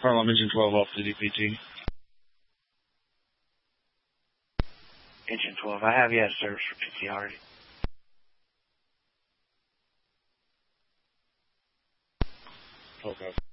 Harlem Engine 12 off the DPT. Engine 12, I have you at service for PT already. Okay.